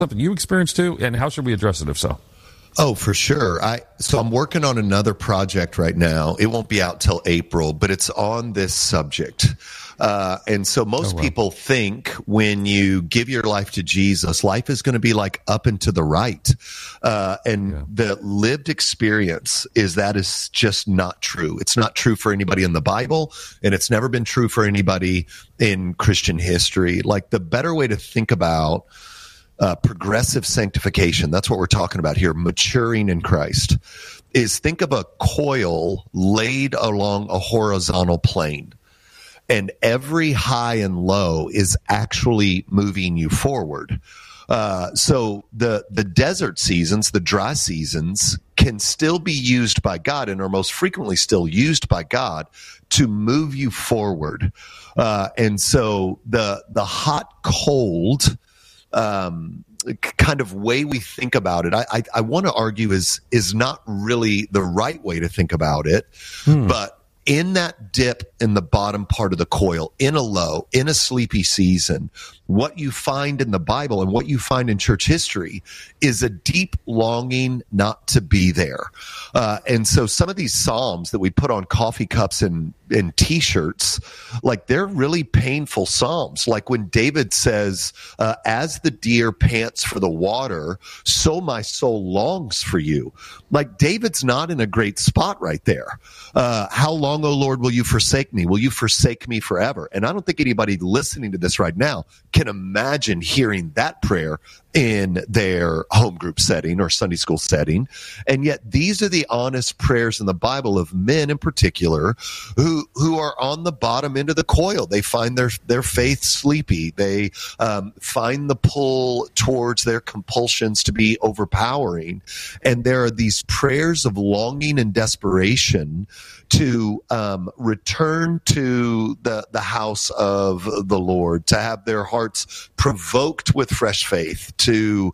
something you experienced too? And how should we address it if so? Oh, for sure. So I'm working on another project right now. It won't be out till April, but it's on this subject. And so most people think when you give your life to Jesus, life is going to be like up and to the right. The lived experience is just not true. It's not true for anybody in the Bible, and it's never been true for anybody in Christian history. Like, the better way to think about progressive sanctification, that's what we're talking about here, maturing in Christ, is think of a coil laid along a horizontal plane. And every high and low is actually moving you forward. So the desert seasons, the dry seasons, can still be used by God and are most frequently still used by God to move you forward. And so the hot, cold kind of way we think about it, I want to argue is not really the right way to think about it. But in that dip in the bottom part of the coil, in a low, in a sleepy season, what you find in the Bible and what you find in church history is a deep longing not to be there. And so some of these Psalms that we put on coffee cups and T-shirts, like, they're really painful Psalms. Like when David says, as the deer pants for the water, so my soul longs for you. Like, David's not in a great spot right there. How long, O Lord, will you forsake me? Will you forsake me forever? And I don't think anybody listening to this right now can imagine hearing that prayer in their home group setting or Sunday school setting. And yet these are the honest prayers in the Bible of men in particular who are on the bottom end of the coil. They find their faith sleepy. They find the pull towards their compulsions to be overpowering. And there are these prayers of longing and desperation to return to the house of the Lord, to have their hearts provoked with fresh faith, to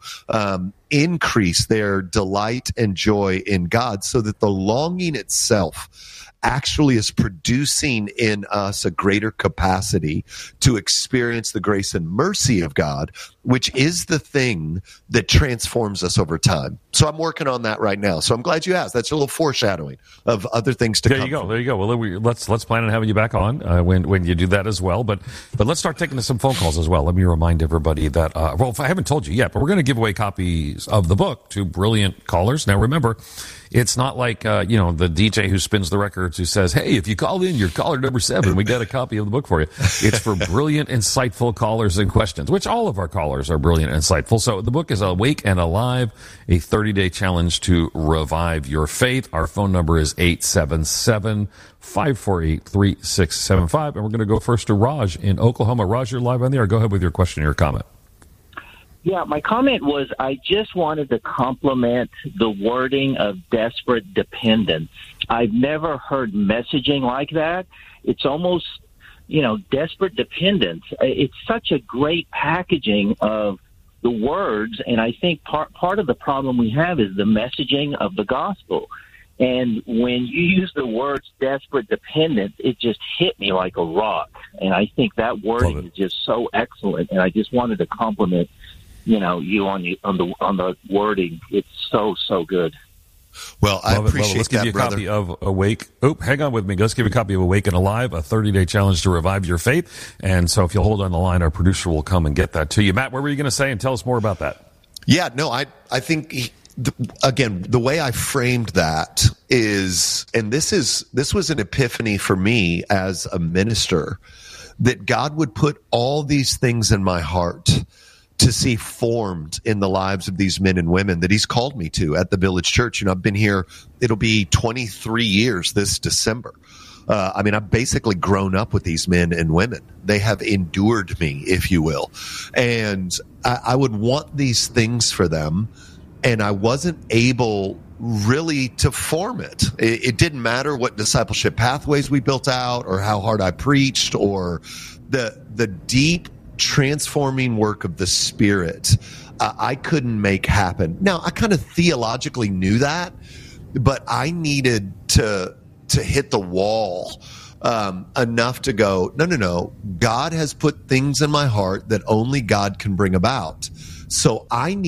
increase their delight and joy in God, so that the longing itself actually is producing in us a greater capacity to experience the grace and mercy of God, which is the thing that transforms us over time. So I'm working on that right now. So I'm glad you asked. That's a little foreshadowing of other things to come. There you go. Well, let's plan on having you back on when you do that as well. But let's start taking some phone calls as well. Let me remind everybody that, if I haven't told you yet, but we're going to give away copies of the book to brilliant callers. Now, remember, it's not like, the DJ who spins the records who says, hey, if you call in, you're caller number 7. We got a copy of the book for you. It's for brilliant, insightful callers and questions, which all of our callers are brilliant and insightful. So the book is Awake and Alive, a 30-day challenge to revive your faith. Our phone number is 877-548-3675. And we're going to go first to Raj in Oklahoma. Raj, you're live on the air. Go ahead with your question or your comment. Yeah, my comment was I just wanted to compliment the wording of desperate dependence. I've never heard messaging like that. It's almost, desperate dependence. It's such a great packaging of the words, and I think part of the problem we have is the messaging of the gospel. And when you use the words desperate dependence, it just hit me like a rock. And I think that wording is just so excellent, and I just wanted to compliment you on the wording. It's so good. Well, I appreciate Let's give you a copy of Awake. Hang on with me. Let's give you a copy of Awake and Alive, a 30-day challenge to revive your faith. And so if you'll hold on the line, our producer will come and get that to you. Matt, what were you going to say? And tell us more about that. Yeah, no, I think, again, the way I framed that is, and this was an epiphany for me as a minister, that God would put all these things in my heart to see formed in the lives of these men and women that he's called me to at the Village Church. I've been here, it'll be 23 years this December. I've basically grown up with these men and women. They have endured me, if you will. And I would want these things for them, and I wasn't able really to form it. It didn't matter what discipleship pathways we built out or how hard I preached or the deep transforming work of the Spirit, I couldn't make happen. Now, I kind of theologically knew that, but I needed to hit the wall enough to go, no. God has put things in my heart that only God can bring about So I